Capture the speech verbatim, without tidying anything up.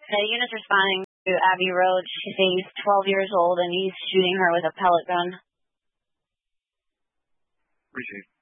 The unit's responding to Abbey Road. She's saying he's twelve years old and he's shooting her with a pellet gun. Received.